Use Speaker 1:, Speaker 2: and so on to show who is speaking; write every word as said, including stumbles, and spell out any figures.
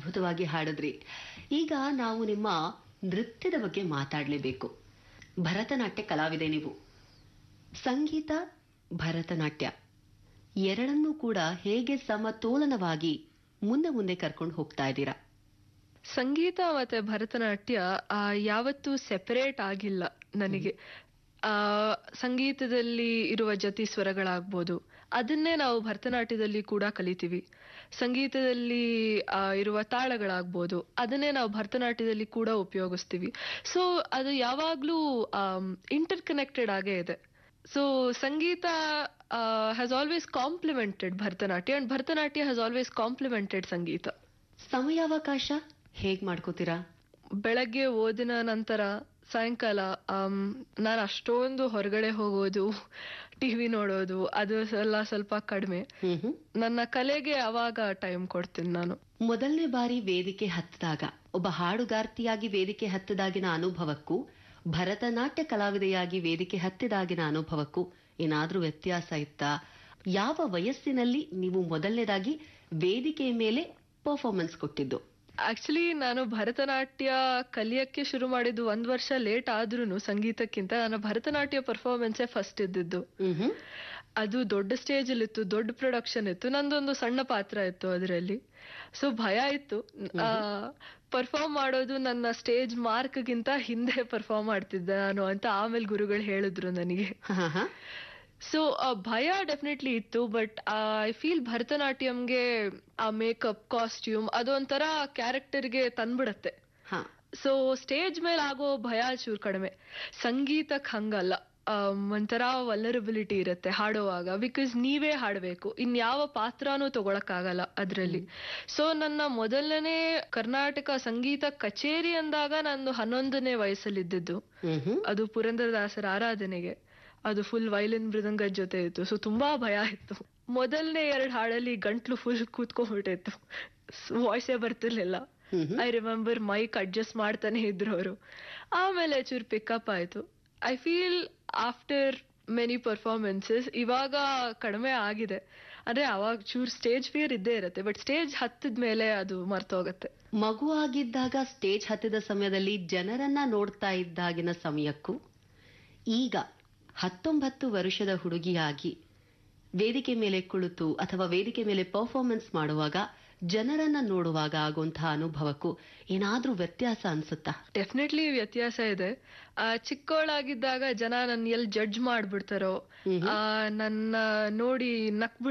Speaker 1: ಅದ್ಭುತವಾಗಿ ಹಾಡಿದ್ರಿ. ಈಗ ನಾವು ನಿಮ್ಮ ನೃತ್ಯದ ಬಗ್ಗೆ ಮಾತಾಡಲೇಬೇಕು. ಭರತನಾಟ್ಯ ಕಲಾವಿದೆ ನೀವು. ಸಂಗೀತ, ಭರತನಾಟ್ಯ ಎರಡನ್ನೂ ಕೂಡ ಹೇಗೆ ಸಮತೋಲನವಾಗಿ ಮುಂದೆ ಮುಂದೆ ಕರ್ಕೊಂಡು ಹೋಗ್ತಾ ಇದ್ದೀರಾ?
Speaker 2: ಸಂಗೀತ ಮತ್ತೆ ಭರತನಾಟ್ಯ ಆ, ಯಾವತ್ತೂ ಸೆಪರೇಟ್ ಆಗಿಲ್ಲ ನನಗೆ. ಆ ಸಂಗೀತದಲ್ಲಿ ಇರುವ ಜತಿ ಸ್ವರಗಳಾಗ್ಬೋದು, ಅದನ್ನೇ ನಾವು ಭರತನಾಟ್ಯದಲ್ಲಿ ಕೂಡ ಕಲಿತೀವಿ. ಸಂಗೀತದಲ್ಲಿ ಆ, ಇರುವ ತಾಳಗಳಾಗ್ಬೋದು, ಅದನ್ನೇ ನಾವು ಭರತನಾಟ್ಯದಲ್ಲಿ ಕೂಡ ಉಪಯೋಗಿಸ್ತೀವಿ. ಸೊ ಅದು ಯಾವಾಗ್ಲೂ ಇಂಟರ್ ಕನೆಕ್ಟೆಡ್ ಆಗೇ ಇದೆ. So Sangeetha has always complimented Bharatanatyam and Bharatanatyam has always complimented ಸಂಗೀತ.
Speaker 1: ಸಮಯಾವಕಾಶ ಹೇಗ್ ಮಾಡ್ಕೋತೀರಾ?
Speaker 2: ಬೆಳಗ್ಗೆ ಓದಿನ ನಂತರ ಸಾಯಂಕಾಲ ನಾನು ಅಷ್ಟೊಂದು ಹೊರಗಡೆ ಹೋಗೋದು, ಟಿವಿ ನೋಡೋದು ಅದು ಎಲ್ಲ ಸ್ವಲ್ಪ ಕಡಿಮೆ. ನನ್ನ ಕಲೆಗೆ ಅವಾಗ ಟೈಮ್ ಕೊಡ್ತೀನಿ ನಾನು.
Speaker 1: ಮೊದಲನೇ ಬಾರಿ ವೇದಿಕೆ ಹತ್ತಿದಾಗ, ಒಬ್ಬ ಹಾಡುಗಾರ್ತಿಯಾಗಿ ವೇದಿಕೆ ಹತ್ತಿದಾಗಿನ ಅನುಭವಕ್ಕೂ ಭರತನಾಟ್ಯ ಕಲಾವಿದೆಯಾಗಿ ವೇದಿಕೆ ಹತ್ತಿದಾಗಿನ ಅನುಭವಕ್ಕೂ ಏನಾದ್ರೂ ವ್ಯತ್ಯಾಸ ಇತ್ತಾ? ಯಾವ ವಯಸ್ಸಿನಲ್ಲಿ ನೀವು ಮೊದಲನೇದಾಗಿ ವೇದಿಕೆಯ ಮೇಲೆ ಪರ್ಫಾರ್ಮೆನ್ಸ್ ಕೊಟ್ಟಿದ್ದು?
Speaker 2: ಆಕ್ಚುಲಿ ನಾನು ಭರತನಾಟ್ಯ ಕಲಿಯಕ್ಕೆ ಶುರು ಮಾಡಿದ್ದು ಒಂದ್ ವರ್ಷ ಲೇಟ್ ಆದ್ರೂನು ಸಂಗೀತಕ್ಕಿಂತ ನನ್ನ ಭರತನಾಟ್ಯ ಪರ್ಫಾರ್ಮೆನ್ಸೇ ಫಸ್ಟ್ ಇದ್ದಿದ್ದು. ಅದು ದೊಡ್ಡ ಸ್ಟೇಜ್ ಅಲ್ಲಿ ಇತ್ತು, ದೊಡ್ಡ ಪ್ರೊಡಕ್ಷನ್ ಇತ್ತು, ನಂದೊಂದು ಸಣ್ಣ ಪಾತ್ರ ಇತ್ತು ಅದರಲ್ಲಿ. ಸೊ ಭಯ ಇತ್ತು. ಪರ್ಫಾರ್ಮ್ ಮಾಡೋದು ನನ್ನ ಸ್ಟೇಜ್ ಮಾರ್ಕ್ ಗಿಂತ ಹಿಂದೆ ಪರ್ಫಾರ್ಮ್ ಮಾಡ್ತಿದ್ದೆ ನಾನು ಅಂತ ಆಮೇಲೆ ಗುರುಗಳು ಹೇಳಿದ್ರು ನನಗೆ. ಸೊ ಭಯ ಡೆಫಿನೆಟ್ಲಿ ಇತ್ತು. ಬಟ್ ಐ ಫೀಲ್ ಭರತನಾಟ್ಯಂಗೆ ಆ ಮೇಕಪ್, ಕಾಸ್ಟ್ಯೂಮ್ ಅದೊಂಥರ ಕ್ಯಾರೆಕ್ಟರ್ಗೆ ತಂದ್ಬಿಡತ್ತೆ. ಸೊ ಸ್ಟೇಜ್ ಮೇಲೆ ಆಗೋ ಭಯ ಚೂರ್ ಕಡಿಮೆ. ಸಂಗೀತಕ್ ಹಂಗಲ್ಲ, ಒಂಥರ ವಲ್ನರಬಿಲಿಟಿ ಇರುತ್ತೆ ಹಾಡುವಾಗ. ಬಿಕಾಸ್ ನೀವೇ ಹಾಡಬೇಕು, ಇನ್ಯಾವ ಪಾತ್ರನೂ ತಗೊಳಕ್ಕಾಗಲ್ಲ ಅದ್ರಲ್ಲಿ. ಸೊ ನನ್ನ ಮೊದಲನೇ ಕರ್ನಾಟಕ ಸಂಗೀತ ಕಚೇರಿ ಅಂದಾಗ ನಾನು ಹನ್ನೊಂದನೇ ವಯಸ್ಸಲ್ಲಿದ್ದು. ಅದು ಪುರಂದರದಾಸರ ಆರಾಧನೆಗೆ. ಅದು ಫುಲ್ ವೈಲಿನ್ ಮೃದಂಗದ ಜೊತೆ ಇತ್ತು. ಸೊ ತುಂಬಾ ಭಯ ಇತ್ತು. ಮೊದಲನೇ ಎರಡು ಹಾಡಲ್ಲಿ ಗಂಟ್ಲು ಫುಲ್ ಕೂತ್ಕೊಂಡ್ಬಿಟ್ಟಿತ್ತು, ವಾಯ್ಸೇ ಬರ್ತಿರ್ಲಿಲ್ಲ. ಐ ರಿಮೆಂಬರ್ ಮೈಕ್ ಅಡ್ಜಸ್ಟ್ ಮಾಡ್ತಾನೆ ಇದ್ರು ಅವರು. ಆಮೇಲೆ ಚೂರ್ ಪಿಕಪ್ ಆಯ್ತು. I feel after many performances ಇವಾಗ ಕಡಿಮೆ ಆಗಿದೆ. ಅಂದ್ರೆ ಅವಾಗ ಚೂರ್ ಸ್ಟೇಜ್ ಫಿಯರ್ ಇದ್ದೇ ಇರುತ್ತೆ, ಬಟ್ ಸ್ಟೇಜ್ ಹತ್ತಿದ ಮೇಲೆ ಅದು ಮರ್ತೋಗತ್ತೆ.
Speaker 1: ಮಗು ಆಗಿದ್ದಾಗ ಸ್ಟೇಜ್ ಹತ್ತಿದ ಸಮಯದಲ್ಲಿ ಜನರನ್ನ ನೋಡ್ತಾ ಇದ್ದಾಗಿನ ಸಮಯಕ್ಕೂ ಈಗ ಹತ್ತೊಂಬತ್ತು ವರ್ಷದ ಹುಡುಗಿಯಾಗಿ ವೇದಿಕೆ ಮೇಲೆ ಕುಳಿತು ಅಥವಾ ವೇದಿಕೆ ಮೇಲೆ ಪರ್ಫಾರ್ಮೆನ್ಸ್ ಮಾಡುವಾಗ ಜನರನ್ನ ನೋಡುವಾಗ ಆಗುವಂತಹ ಅನುಭವಕ್ಕೂ ಏನಾದ್ರೂ ವ್ಯತ್ಯಾಸ ಅನ್ಸುತ್ತಾ?
Speaker 2: ಡೆಫಿನೆಟ್ಲಿ ವ್ಯತ್ಯಾಸ ಇದೆ. ಆ ಚಿಕ್ಕವಳಾಗಿದ್ದಾಗ ಜನ ನನ್ನ ಎಲ್ಲಿ ಜಡ್ಜ್ ಮಾಡ್ಬಿಡ್ತಾರೋ, ನನ್ನ ನೋಡಿ ನಕ್